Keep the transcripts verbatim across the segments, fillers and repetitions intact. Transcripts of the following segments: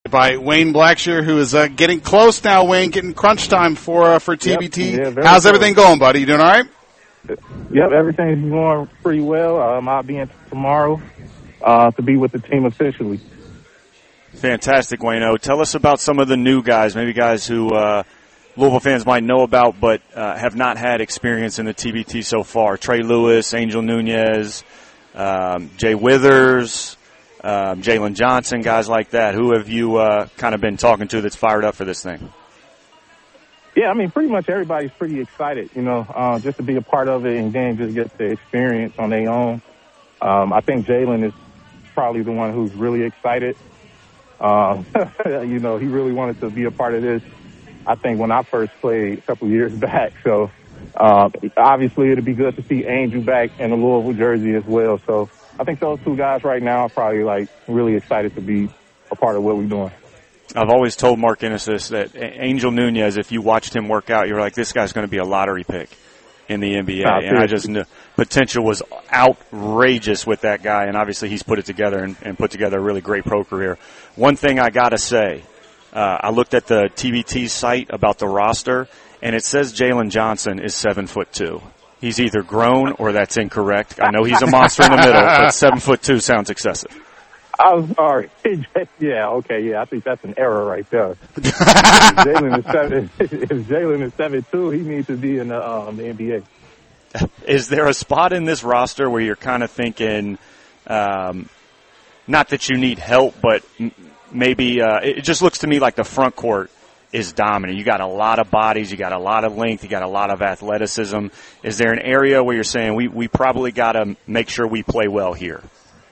by Wayne Blackshear, who is uh, getting close now, Wayne, getting crunch time for uh, for T B T. Yep. Yeah, How's close. everything going, buddy? You doing all right? Yep, everything's going pretty well. Um, I'll be in tomorrow uh, to be with the team officially. Fantastic, Wayno. Tell us about some of the new guys, maybe guys who uh, Louisville fans might know about but uh, have not had experience in the T B T so far. Trey Lewis, Angel Nunez, um, Jay Withers, um, Jalen Johnson, guys like that. Who have you uh, kind of been talking to that's fired up for this thing? Yeah, I mean, pretty much everybody's pretty excited, you know, uh, just to be a part of it and then just get the experience on their own. Um, I think Jalen is probably the one who's really excited. Um, you know, he really wanted to be a part of this, I think, when I first played a couple years back. So, uh, obviously, it'd be good to see Angel back in the Louisville jersey as well. So, I think those two guys right now are probably, like, really excited to be a part of what we're doing. I've always told Mark Ennis this, that Angel Nunez, if you watched him work out, you're like, this guy's going to be a lottery pick in the N B A. Oh, and I just knew potential was outrageous with that guy, and obviously he's put it together and, and put together a really great pro career. One thing I got to say, uh, I looked at the T B T site about the roster, and it says Jalen Johnson is seven foot two. He's either grown or that's incorrect. I know he's a monster in the middle, but seven foot two sounds excessive. I'm sorry. Yeah, okay, yeah, I think that's an error right there. if Jalen is seven, if Jalen is seven two, he needs to be in the, um, the N B A. Is there a spot in this roster where you're kind of thinking, um, not that you need help, but m- maybe uh, it just looks to me like the front court is dominant. You got a lot of bodies, you got a lot of length, you got a lot of athleticism. Is there an area where you're saying we, we probably got to make sure we play well here?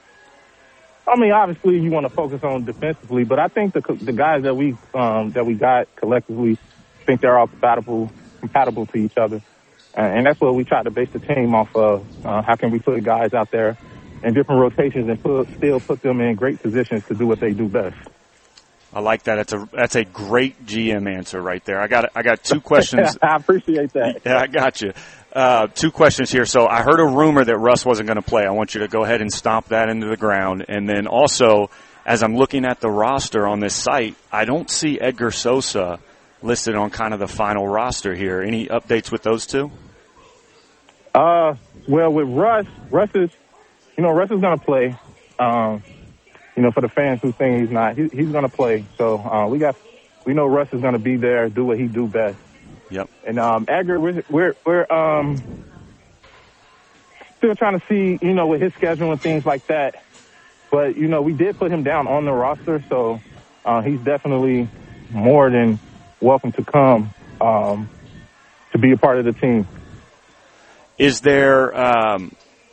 I mean, obviously, you want to focus on defensively, but I think the the guys that we um, that we got collectively think they're all compatible compatible to each other, uh, and that's what we try to base the team off of. Uh, how can we put guys out there in different rotations and put, still put them in great positions to do what they do best? I like that. That's a that's a great G M answer right there. I got I got two questions. I appreciate that. Yeah, I got you. Uh, two questions here. So I heard a rumor that Russ wasn't going to play. I want you to go ahead and stomp that into the ground. And then also, as I'm looking at the roster on this site, I don't see Edgar Sosa listed on kind of the final roster here. Any updates with those two? Uh, well, with Russ, Russ is, you know, Russ is going to play. Um, you know, for the fans who think he's not, he, he's going to play. So uh, we got, we know Russ is going to be there, do what he do best. Yep. And um, Edgar, we're, we're we're um still trying to see, you know, with his schedule and things like that. But you know, we did put him down on the roster, so uh, he's definitely more than welcome to come um, to be a part of the team. Is there um,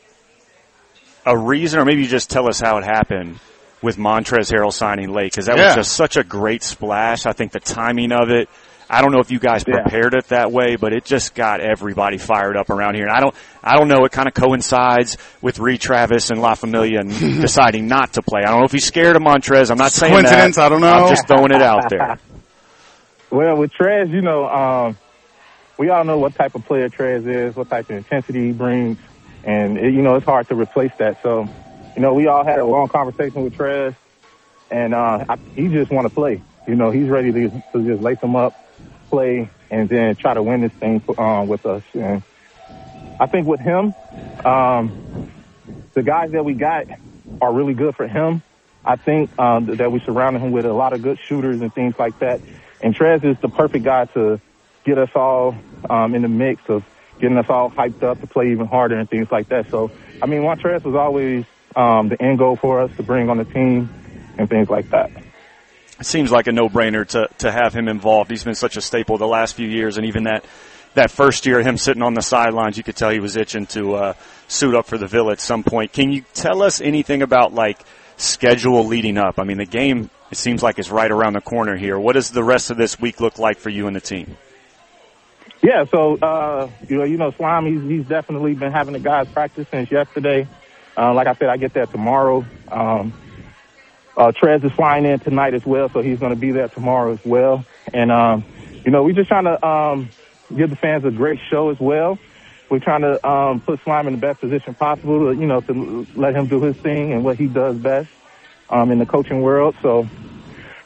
a reason, or maybe you just tell us how it happened with Montrezl Harrell signing late? Because that yeah. was just such a great splash. I think the timing of it. I don't know if you guys prepared yeah. it that way, but it just got everybody fired up around here. And I don't, I don't know. It kind of coincides with Reed Travis and La Familia and deciding not to play. I don't know if he's scared of Montrez. I'm not saying coincidence. that. I don't know. I'm just throwing it out there. Well, with Trez, you know, um, we all know what type of player Trez is, what type of intensity he brings, and it, you know, it's hard to replace that. So, you know, we all had a long conversation with Trez, and uh, I, he just want to play. You know, he's ready to, to just lace him up, play, and then try to win this thing uh, with us. And I think with him, um, the guys that we got are really good for him. I think um, that we surrounded him with a lot of good shooters and things like that. And Trez is the perfect guy to get us all um, in the mix of getting us all hyped up to play even harder and things like that. So, I mean, Montrez was always um, the end goal for us to bring on the team and things like that. It seems like a no-brainer to, to have him involved. He's been such a staple the last few years, and even that, that first year, him sitting on the sidelines, you could tell he was itching to uh, suit up for the Ville at some point. Can you tell us anything about, like, schedule leading up? I mean, the game, it seems like it's right around the corner here. What does the rest of this week look like for you and the team? Yeah, so, uh, you know, you know, Slime, he's, he's definitely been having the guys practice since yesterday. Uh, like I said, I get there tomorrow. Um, Uh, Trez is flying in tonight as well, so he's going to be there tomorrow as well. And, um, you know, we're just trying to um, give the fans a great show as well. We're trying to um, put Slime in the best position possible to, you know, to let him do his thing and what he does best um, in the coaching world. So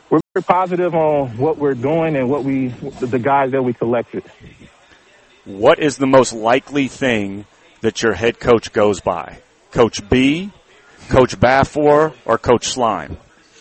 we're very positive on what we're doing and what we, the guys that we collected. What is the most likely thing that your head coach goes by? Coach B, Coach Bafor, or Coach Slime?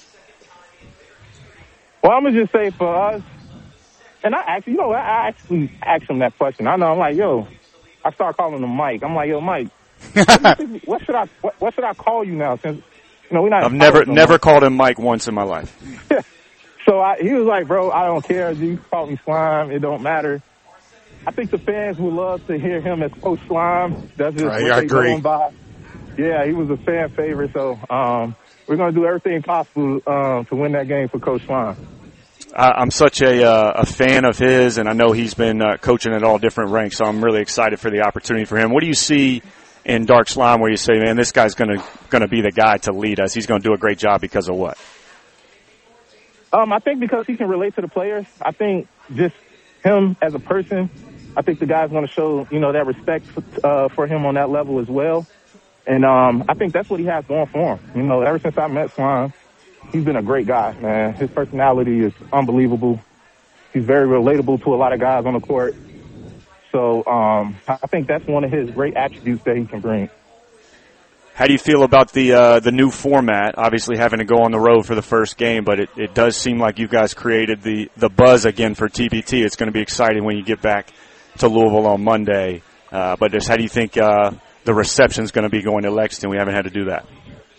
Well, I'm going to just say for us, and I actually, you know, I actually asked him that question. I know, I'm like, yo, I start calling him Mike. I'm like, yo, Mike, what, what should I what, what should I call you now? Since, you know, we're not. I've never no never called him Mike once in my life. So I, he was like, bro, I don't care. You call me Slime. It don't matter. I think the fans would love to hear him as Coach Slime. That's just right, what I they agree. going by. Yeah, he was a fan favorite. So um, we're going to do everything possible um, to win that game for Coach Slime. I'm such a uh, a fan of his, and I know he's been uh, coaching at all different ranks, so I'm really excited for the opportunity for him. What do you see in Dark Slime where you say, man, this guy's going to going to be the guy to lead us? He's going to do a great job because of what? Um, I think because he can relate to the players. I think just him as a person, I think the guy's going to show, you know, that respect for, uh, for him on that level as well. And um, I think that's what he has going for him. You know, ever since I met Slime, he's been a great guy, man. His personality is unbelievable. He's very relatable to a lot of guys on the court. So um, I think that's one of his great attributes that he can bring. How do you feel about the uh, the new format? Obviously having to go on the road for the first game, but it, it does seem like you guys created the, the buzz again for T B T. It's going to be exciting when you get back to Louisville on Monday. Uh, but just how do you think uh, the reception is going to be going to Lexington? We haven't had to do that.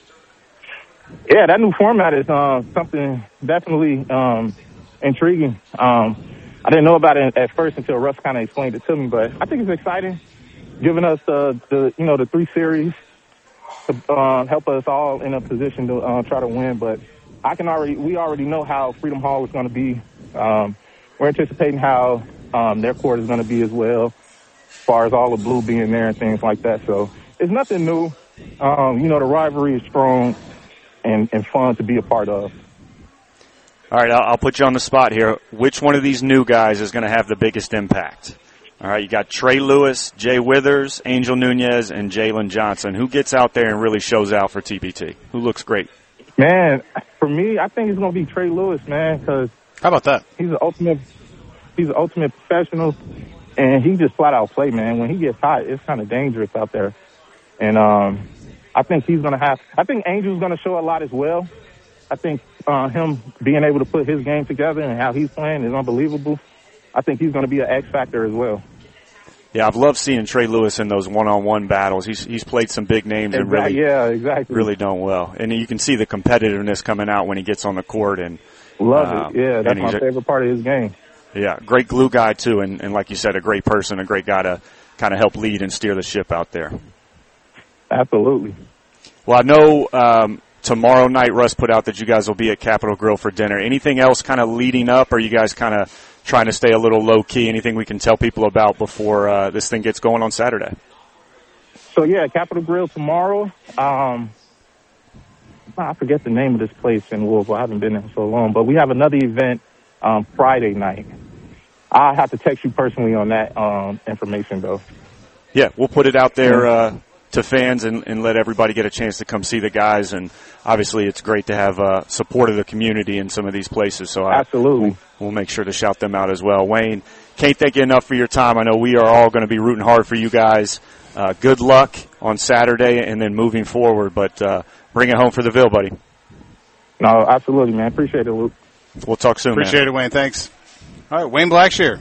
Yeah, that new format is uh, something definitely um, intriguing. Um, I didn't know about it at first until Russ kind of explained it to me, but I think it's exciting, giving us the, the you know the three series to uh, help us all in a position to uh, try to win. But I can already we already know how Freedom Hall is going to be. Um, we're anticipating how um, their court is going to be as well, as far as all the blue being there and things like that. So it's nothing new. Um, you know, the rivalry is strong and, and fun to be a part of. All right, I'll, I'll put you on the spot here. Which one of these new guys is going to have the biggest impact? All right, you got Trey Lewis, Jay Withers, Angel Nunez, and Jalen Johnson. Who gets out there and really shows out for T B T? Who looks great? Man, for me, I think it's going to be Trey Lewis, man, because how about that? He's an ultimate, he's an ultimate professional, and he just flat out play, man. When he gets hot, it's kind of dangerous out there, and um, I think he's going to have. I think Angel's going to show a lot as well. I think uh, him being able to put his game together and how he's playing is unbelievable. I think he's going to be an X factor as well. Yeah, I've loved seeing Trey Lewis in those one-on-one battles. He's he's played some big names exactly, and really, yeah, exactly, really done well. And you can see the competitiveness coming out when he gets on the court. And love um, it. Yeah, that's my a, favorite part of his game. Yeah, great glue guy too, and, and like you said, a great person, a great guy to kind of help lead and steer the ship out there. Absolutely. Well, I know um, tomorrow night Russ put out that you guys will be at Capitol Grill for dinner. Anything else kind of leading up, or are you guys kind of trying to stay a little low-key? Anything we can tell people about before uh, this thing gets going on Saturday? So, yeah, Capitol Grill tomorrow. Um, I forget the name of this place in Louisville. I haven't been there so long. But we have another event um, Friday night. I'll have to text you personally on that um, information, though. Yeah, we'll put it out there uh, to fans and, and let everybody get a chance to come see the guys. And obviously it's great to have uh, support of the community in some of these places. So Absolutely. I, we'll make sure to shout them out as well. Wayne, can't thank you enough for your time. I know we are all going to be rooting hard for you guys. Uh, good luck on Saturday and then moving forward. But uh, bring it home for the Ville, buddy. No, absolutely, man. Appreciate it, Luke. We'll talk soon, Appreciate man. it, Wayne. Thanks. All right, Wayne Blackshear.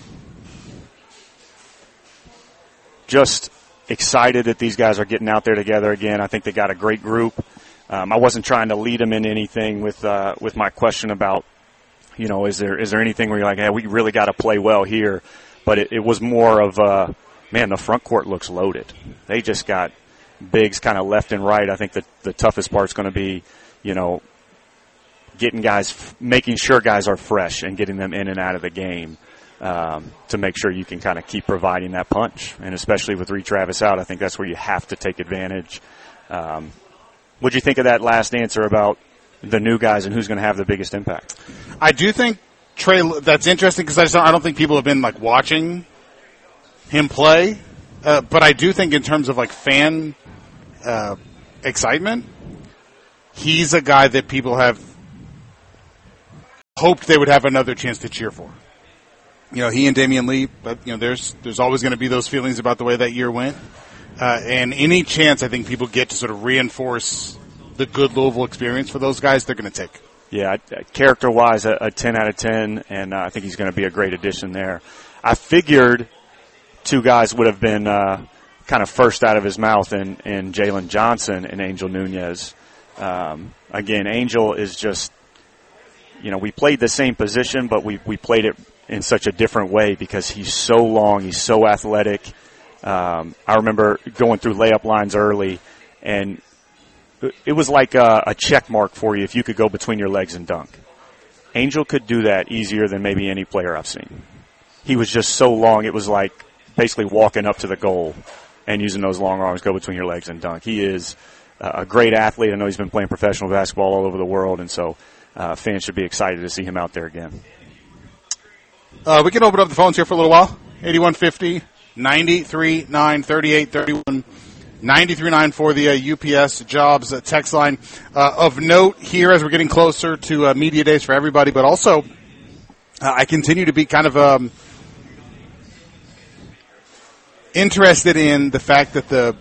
Just excited that these guys are getting out there together again. I think they got a great group. Um, I wasn't trying to lead them in anything with uh, with my question about, you know, is there is there anything where you're like, hey, we really got to play well here? But it, it was more of, uh, man, the front court looks loaded. They just got bigs kind of left and right. I think that the toughest part's going to be, you know, getting guys, making sure guys are fresh and getting them in and out of the game. Um, to make sure you can kind of keep providing that punch. And especially with Reed Travis out, I think that's where you have to take advantage. Um, what'd you think of that last answer about the new guys and who's going to have the biggest impact? I do think Trey, that's interesting because I, just don't, I don't think people have been like watching him play. Uh, but I do think in terms of like fan uh, excitement, he's a guy that people have hoped they would have another chance to cheer for. You know, he and Damian Lee, but, you know, there's there's always going to be those feelings about the way that year went. Uh, and any chance I think people get to sort of reinforce the good Louisville experience for those guys, they're going to take. Yeah, character-wise, a, a ten out of ten, and uh, I think he's going to be a great addition there. I figured two guys would have been uh, kind of first out of his mouth in, in Jalen Johnson and Angel Nunez. Um, again, Angel is just, you know, we played the same position, but we, we played it in such a different way because he's so long, he's so athletic. Um, I remember going through layup lines early, and it was like a, a check mark for you if you could go between your legs and dunk. Angel could do that easier than maybe any player I've seen. He was just so long, it was like basically walking up to the goal and using those long arms, go between your legs and dunk. He is a great athlete. I know he's been playing professional basketball all over the world, and so uh, fans should be excited to see him out there again. Uh, we can open up the phones here for a little while. eighty-one fifty, ninety-three nine, thirty-eight thirty-one. ninety-three nine for the uh, U P S jobs uh, text line. Uh, of note here as we're getting closer to uh, media days for everybody, but also uh, I continue to be kind of um, interested in the fact that the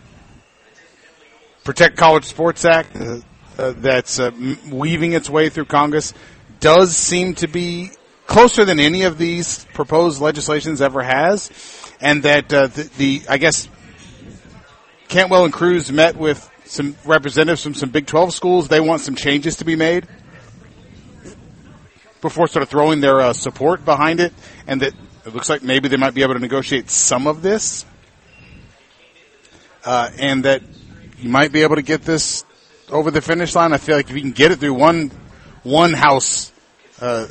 Protect College Sports Act uh, uh, that's uh, weaving its way through Congress does seem to be closer than any of these proposed legislations ever has, and that uh, the, the I guess Cantwell and Cruz met with some representatives from some Big twelve schools. They want some changes to be made before sort of throwing their uh, support behind it, and that it looks like maybe they might be able to negotiate some of this, uh, and that you might be able to get this over the finish line. I feel like if you can get it through one one house uh,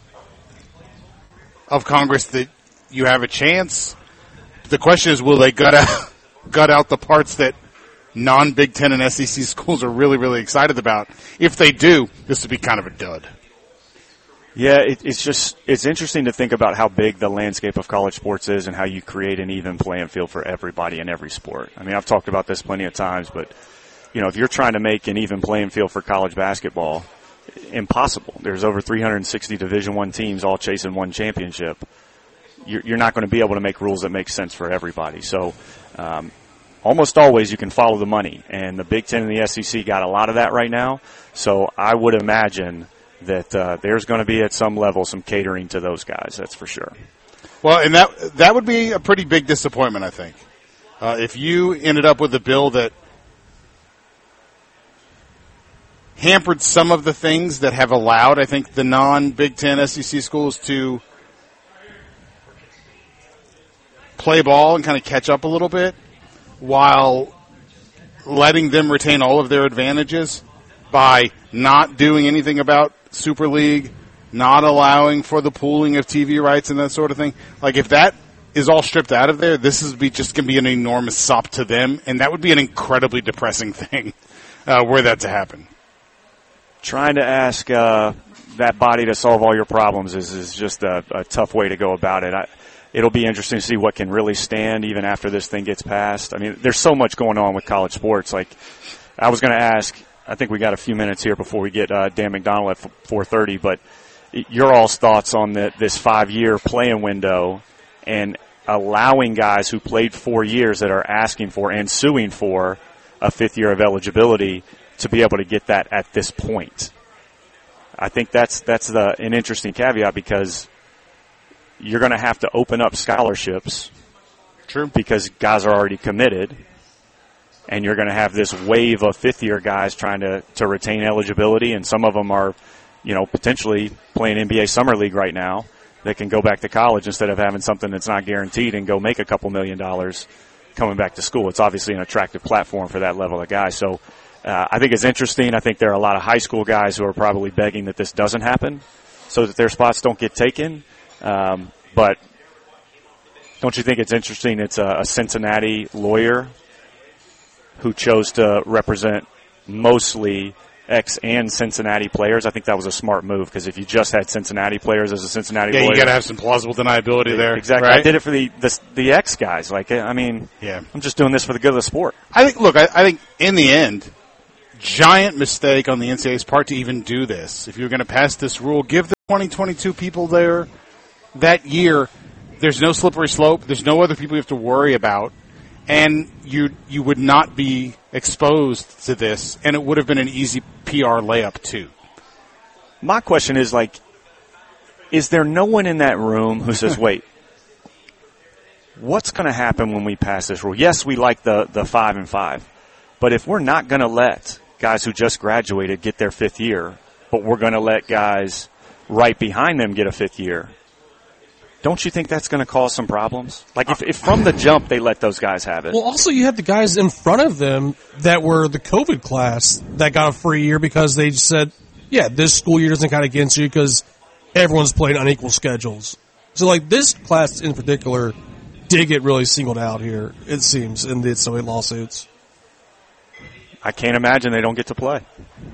of Congress, that you have a chance. The question is, will they gut out gut out the parts that non-Big Ten and S E C schools are really, really excited about? If they do, this would be kind of a dud. Yeah, it, it's just it's interesting to think about how big the landscape of college sports is and how you create an even playing field for everybody in every sport. I mean, I've talked about this plenty of times, but you know, if you're trying to make an even playing field for college basketball, impossible. There's over three hundred sixty Division I teams all chasing one championship. You're, you're not going to be able to make rules that make sense for everybody. So um, almost always you can follow the money, and the Big Ten and the S E C got a lot of that right now. So I would imagine that uh, there's going to be at some level some catering to those guys. That's for sure. Well, and that that would be a pretty big disappointment, I think, uh, if you ended up with a bill that hampered some of the things that have allowed, I think, the non-Big Ten S E C schools to play ball and kind of catch up a little bit while letting them retain all of their advantages by not doing anything about Super League, not allowing for the pooling of T V rights and that sort of thing. Like, if that is all stripped out of there, this is be just going to be an enormous sop to them, and that would be an incredibly depressing thing uh, were that to happen. Trying to ask uh, that body to solve all your problems is, is just a, a tough way to go about it. I, it'll be interesting to see what can really stand even after this thing gets passed. I mean, there's so much going on with college sports. Like, I was going to ask, I think we got a few minutes here before we get uh, Dan McDonald at four thirty, but your all's thoughts on the, this five-year playing window and allowing guys who played four years that are asking for and suing for a fifth year of eligibility to be able to get that at this point. I think that's that's the an interesting caveat, because you're going to have to open up scholarships. True. Because guys are already committed. And you're going to have this wave of fifth-year guys trying to, to retain eligibility, and some of them are, you know, potentially playing N B A Summer League right now that can go back to college instead of having something that's not guaranteed and go make a couple million dollars coming back to school. It's obviously an attractive platform for that level of guy. So uh, I think it's interesting. I think there are a lot of high school guys who are probably begging that this doesn't happen so that their spots don't get taken. Um, but don't you think it's interesting? It's a, a Cincinnati lawyer who chose to represent mostly ex and Cincinnati players. I think that was a smart move, because if you just had Cincinnati players as a Cincinnati yeah, lawyer, you got to have some plausible deniability there. Exactly. Right? I did it for the, the the ex guys. Like, I mean, yeah. I'm just doing this for the good of the sport. I think. Look, I, I think in the end, giant mistake on the N C double A's part to even do this. If you're going to pass this rule, give twenty, twenty-two people there that year. There's no slippery slope. There's no other people you have to worry about. And you you would not be exposed to this, and it would have been an easy P R layup, too. My question is, like, is there no one in that room who says, wait, what's going to happen when we pass this rule? Yes, we like the, the five and five, but if we're not going to let guys who just graduated get their fifth year, but we're going to let guys right behind them get a fifth year, don't you think that's going to cause some problems? Like, if, if from the jump they let those guys have it. Well, also you have the guys in front of them that were the COVID class that got a free year because they just said, yeah, this school year doesn't count against you because everyone's playing unequal schedules. So, like, this class in particular did get really singled out here, it seems, in the so many lawsuits. I can't imagine they don't get to play.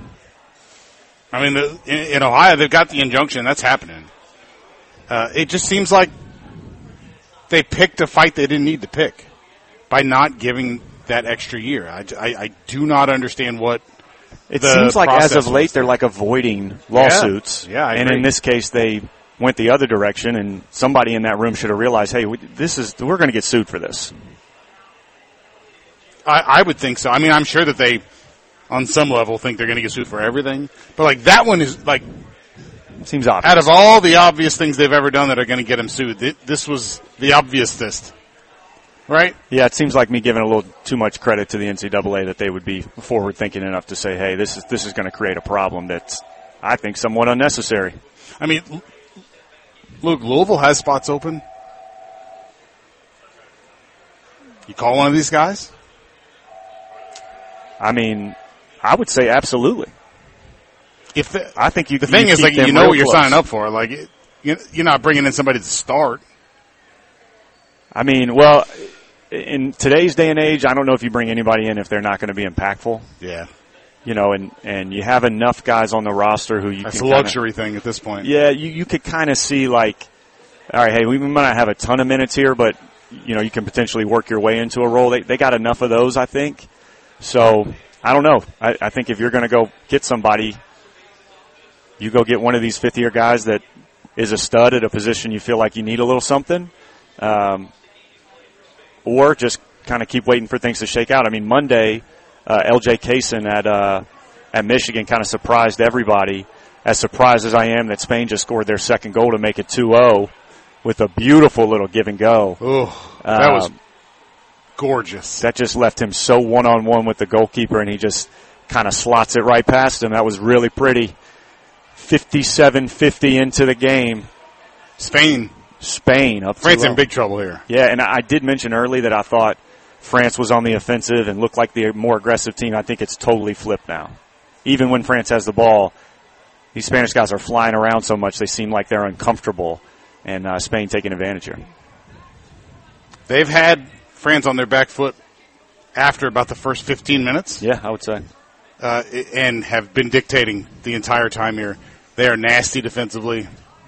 I mean, the, in, in Ohio, they've got the injunction. That's happening. Uh, it just seems like they picked a fight they didn't need to pick by not giving that extra year. I, I, I do not understand what it the seems like as of late was. They're like avoiding lawsuits. Yeah, yeah I and agree. in this case they went the other direction, and somebody in that room should have realized, hey, we, this is we're going to get sued for this. I, I would think so. I mean, I'm sure that they, on some level, think they're going to get sued for everything. But like that one is like. Seems obvious. Out of all the obvious things they've ever done that are going to get him sued, th- this was the obviousest, right? Yeah, it seems like me giving a little too much credit to the N C double A that they would be forward thinking enough to say, "Hey, this is this is going to create a problem that's, I think, somewhat unnecessary." I mean, Luke, Louisville has spots open. You call one of these guys? I mean, I would say absolutely. If the, I think you, the thing you is, like, them you know real what you're close. signing up for. Like, it, you, you're not bringing in somebody to start. I mean, well, in today's day and age, I don't know if you bring anybody in if they're not going to be impactful. Yeah. You know, and, and you have enough guys on the roster who you That's can a kinda, luxury thing at this point. Yeah, you, you could kind of see, like, all right, hey, we might not have a ton of minutes here, but, you know, you can potentially work your way into a role. They, they got enough of those, I think. So, I don't know. I, I think if you're going to go get somebody, you go get one of these fifth-year guys that is a stud at a position you feel like you need a little something, um, or just kind of keep waiting for things to shake out. I mean, Monday, uh, L J Kaysen at uh, at Michigan kind of surprised everybody, as surprised as I am that Spain just scored their second goal to make it two oh with a beautiful little give and go. Oh, that um, was gorgeous. That just left him so one-on-one with the goalkeeper, and he just kind of slots it right past him. That was really pretty. fifty-seven fifty into the game. Spain. Spain up France two oh. in big trouble here. Yeah, and I did mention early that I thought France was on the offensive and looked like the more aggressive team. I think it's totally flipped now. Even when France has the ball, these Spanish guys are flying around so much they seem like they're uncomfortable, and uh, Spain taking advantage here. They've had France on their back foot after about the first fifteen minutes. Yeah, I would say. Uh, and have been dictating the entire time here. They are nasty defensively.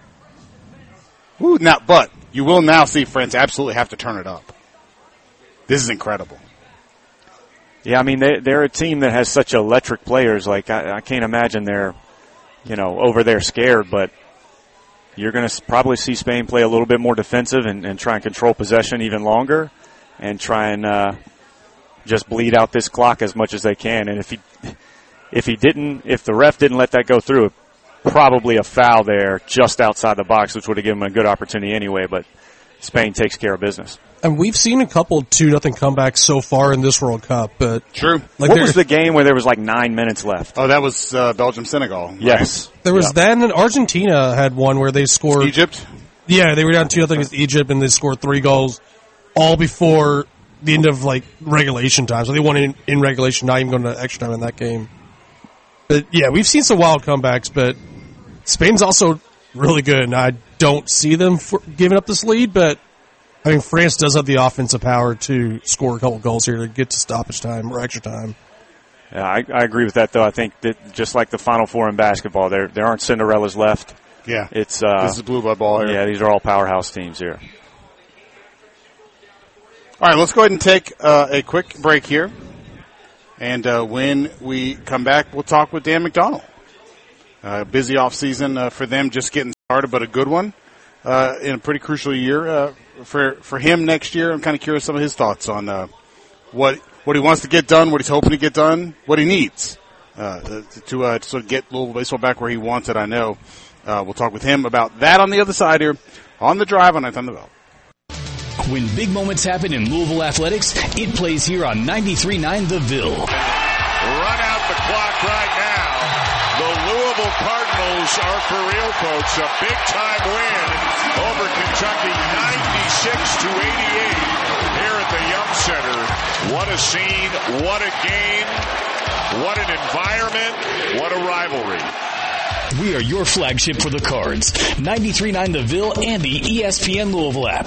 Ooh, now, but you will now see France absolutely have to turn it up. This is incredible. Yeah, I mean, they, they're a team that has such electric players. Like, I, I can't imagine they're, you know, over there scared, but you're going to probably see Spain play a little bit more defensive and, and try and control possession even longer and try and uh, just bleed out this clock as much as they can. And if he, if he didn't, if the ref didn't let that go through, probably a foul there just outside the box, which would have given him a good opportunity anyway, but Spain takes care of business. And we've seen a couple two nothing comebacks so far in this World Cup, but True. Like what was the game where there was like nine minutes left? Oh, that was uh, Belgium-Senegal. Right? Yes. There was yep. that, and then Argentina had one where they scored. Egypt? Yeah, they were down two nothing against Egypt, and they scored three goals all before the end of like regulation time. So they won in, in regulation, not even going to extra time in that game. But yeah, we've seen some wild comebacks, but Spain's also really good, and I don't see them for giving up this lead, but I mean, France does have the offensive power to score a couple goals here to get to stoppage time or extra time. Yeah, I, I agree with that, though. I think that just like the Final Four in basketball, there there aren't Cinderellas left. Yeah. It's uh, this is blue blood ball here. Yeah, these are all powerhouse teams here. All right, let's go ahead and take uh, a quick break here. And uh, when we come back, we'll talk with Dan McDonnell. Uh, busy off season uh, for them, just getting hard, but a good one uh, in a pretty crucial year uh, for for him next year. I'm kind of curious some of his thoughts on uh, what what he wants to get done, what he's hoping to get done, what he needs uh, to, uh, to sort of get Louisville baseball back where he wants it. I know. Uh, we'll talk with him about that on the other side here on The Drive on Ninth on the Bell. When big moments happen in Louisville athletics, it plays here on ninety-three point nine The Ville. Run out the clock right now. The Louisville Cardinals are for real, folks. A big-time win over Kentucky, ninety-six to eighty-eight here at the Yum Center. What a scene, what a game, what an environment, what a rivalry. We are your flagship for the Cards. ninety-three point nine The Ville and the E S P N Louisville app.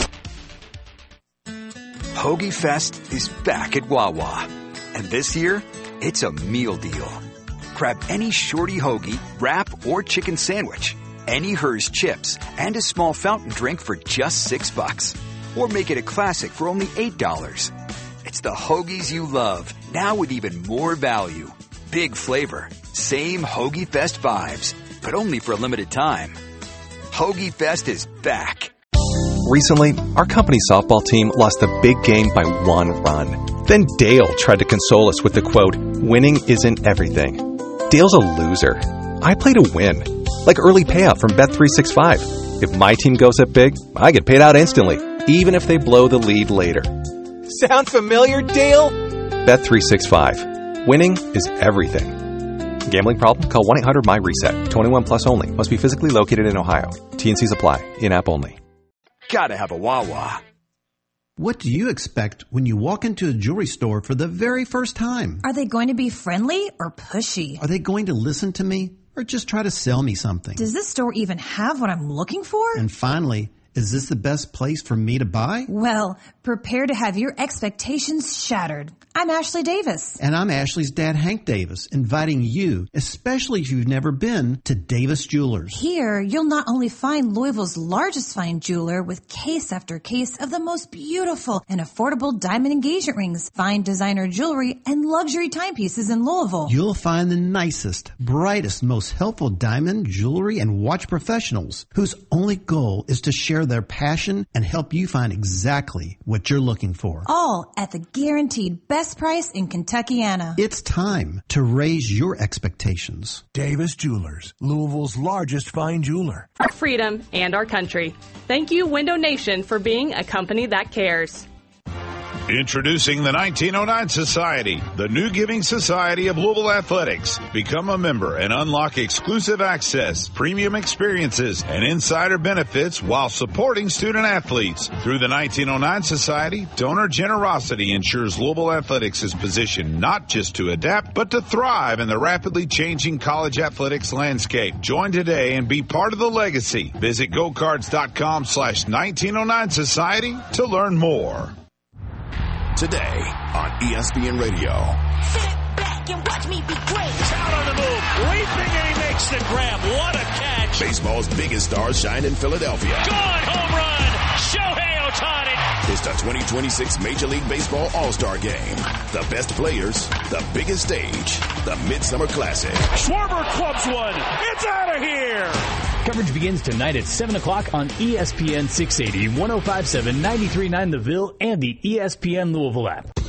Hoagie Fest is back at Wawa. And this year, it's a meal deal. Grab any shorty hoagie, wrap, or chicken sandwich, any Hers chips, and a small fountain drink for just six bucks. Or make it a classic for only eight dollars. It's the hoagies you love, now with even more value. Big flavor, same Hoagie Fest vibes, but only for a limited time. Hoagie Fest is back. Recently, our company softball team lost a big game by one run. Then Dale tried to console us with the quote, "Winning isn't everything." Dale's a loser. I play to win. Like early payout from Bet three sixty-five. If my team goes up big, I get paid out instantly, even if they blow the lead later. Sound familiar, Dale? Bet three sixty-five. Winning is everything. Gambling problem? Call one eight hundred M Y reset. twenty-one plus only. Must be physically located in Ohio. T N Cs apply. In-app only. Gotta have a Wawa. What do you expect when you walk into a jewelry store for the very first time? Are they going to be friendly or pushy? Are they going to listen to me or just try to sell me something? Does this store even have what I'm looking for? And finally, is this the best place for me to buy? Well, prepare to have your expectations shattered. I'm Ashley Davis. And I'm Ashley's dad, Hank Davis, inviting you, especially if you've never been, to Davis Jewelers. Here, you'll not only find Louisville's largest fine jeweler with case after case of the most beautiful and affordable diamond engagement rings, fine designer jewelry, and luxury timepieces in Louisville. You'll find the nicest, brightest, most helpful diamond, jewelry, and watch professionals whose only goal is to share their passion and help you find exactly what you're looking for. All at the guaranteed best price in Kentuckiana. It's time to raise your expectations. Davis Jewelers, Louisville's largest fine jeweler. Our freedom and our country. Thank you, Window Nation, for being a company that cares. Introducing the nineteen oh nine Society, the new giving society of Louisville Athletics. Become a member and unlock exclusive access, premium experiences, and insider benefits while supporting student athletes. Through the nineteen oh nine Society, donor generosity ensures Louisville Athletics is positioned not just to adapt, but to thrive in the rapidly changing college athletics landscape. Join today and be part of the legacy. Visit gocards.com slash 1909 Society to learn more. Today on E S P N Radio. Sit back and watch me be great. He's out on the move, leaping, and he makes the grab. What a catch. Baseball's biggest stars shine in Philadelphia. Gone, home run, Shohei Ohtani. It's the twenty twenty-six Major League Baseball All-Star Game. The best players, the biggest stage, the Midsummer Classic. Schwarber clubs one. It's out of here. Coverage begins tonight at seven o'clock on E S P N six eighty, ten fifty-seven, ninety-three point nine The Ville, and the E S P N Louisville app.